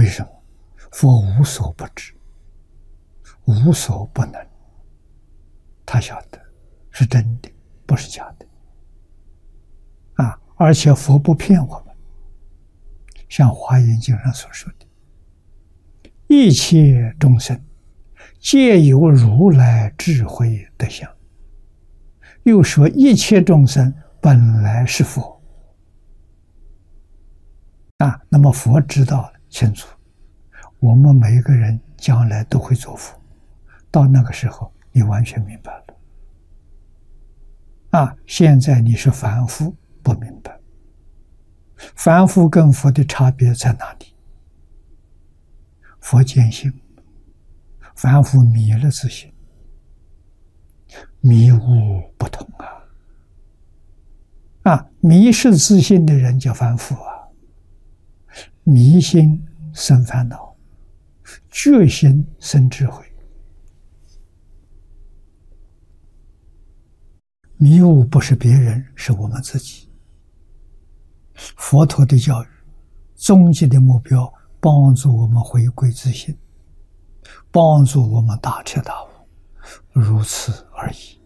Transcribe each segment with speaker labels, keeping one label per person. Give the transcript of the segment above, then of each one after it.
Speaker 1: 什么？佛无所不知，无所不能。他晓得是真的，不是假的。而且佛不骗我们，像《华严经》上所说的，一切众生皆有如来智慧德相。又说一切众生本来是佛。那么佛知道清楚，我们每一个人将来都会做佛，到那个时候你完全明白了。现在你是凡夫，不明白。凡夫跟佛的差别在哪里？佛见性，凡夫迷了自性，迷悟不同迷失自性的人叫凡夫迷心生烦恼，觉心生智慧。迷悟不是别人，是我们自己。佛陀的教育终极的目标，帮助我们回归自性，帮助我们大彻大悟，如此而已。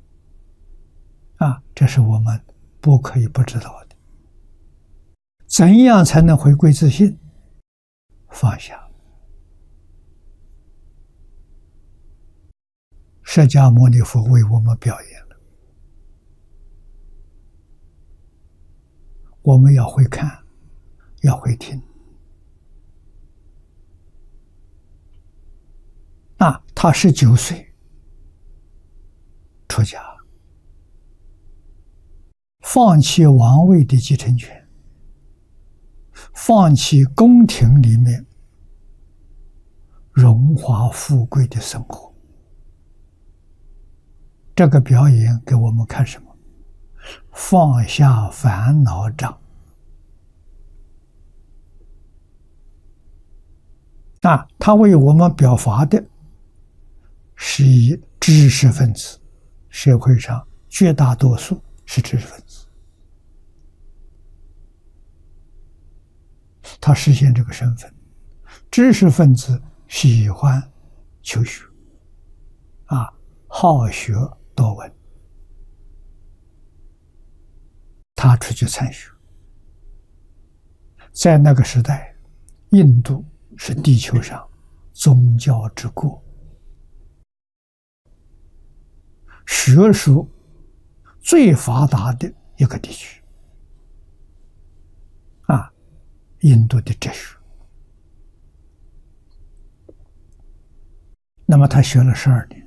Speaker 1: 这是我们不可以不知道的。怎样才能回归自性？放下。释迦牟尼佛为我们表演了，我们要会看，要会听。他19岁出家，放弃王位的继承权，放弃宫廷里面荣华富贵的生活。这个表演给我们看什么？放下烦恼障。他为我们表法的是以知识分子，社会上绝大多数是知识分子。他实现这个身份，知识分子喜欢求学，好学多闻，他出去参学。在那个时代，印度是地球上宗教之国，学术最发达的一个地区。印度的哲学。那么他学了12年，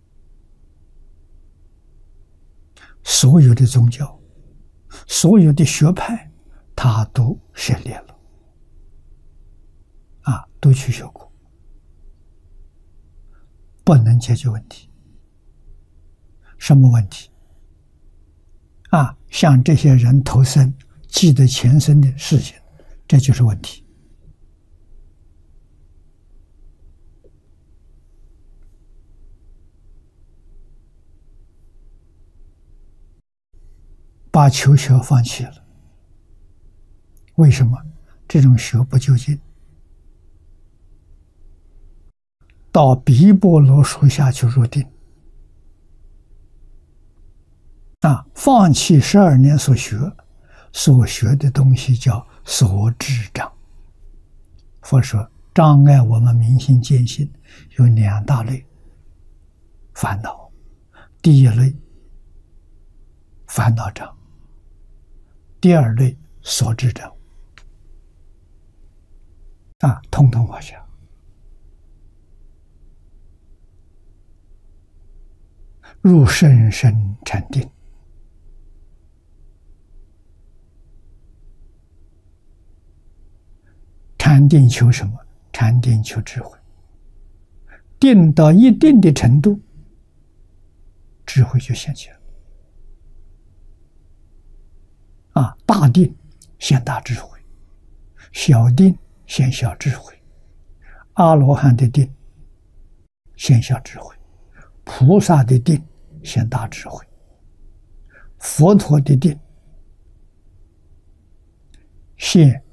Speaker 1: 所有的宗教，所有的学派，他都涉猎了，都去学过，不能解决问题。什么问题？像这些人投生记得前生的事情，这就是问题。把求学放弃了。为什么？这种学不究竟。到毗波罗树下去入定。放弃12年所学的东西叫所知障。佛说障碍我们明心见性有2大类烦恼。第一类烦恼障，第二类所知障。统统放下。入深深禅定。禅定求什么？禅定求智慧。定到一定的程度，智慧就现前了。大定现大智慧，小定现小智慧。阿罗汉的定现小智慧，菩萨的定现大智慧，佛陀的定现